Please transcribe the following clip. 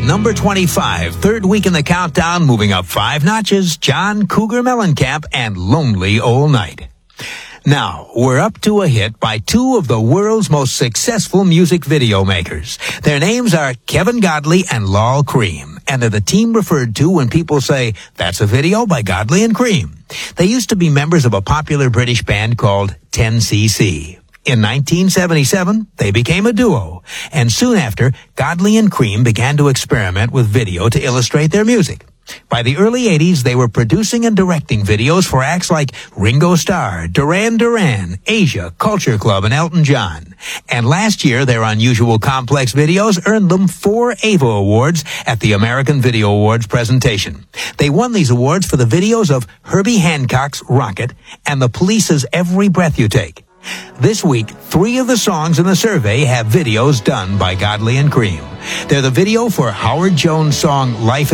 number 25, third week in the countdown, moving up 5 notches, John Cougar Mellencamp and Lonely Old Night. Now, we're up to a hit by two of the world's most successful music video makers. Their names are Kevin Godley and Lol Creme, and they're the team referred to when people say, that's a video by Godley and Creme. They used to be members of a popular British band called 10cc. In 1977, they became a duo, and soon after, Godley and Creme began to experiment with video to illustrate their music. By the early 80s, they were producing and directing videos for acts like Ringo Starr, Duran Duran, Asia, Culture Club, and Elton John. And last year, their unusual complex videos earned them 4 AVA Awards at the American Video Awards presentation. They won these awards for the videos of Herbie Hancock's Rocket and The Police's Every Breath You Take. This week, 3 of the songs in the survey have videos done by Godley and Creme. They're the video for Howard Jones' song Life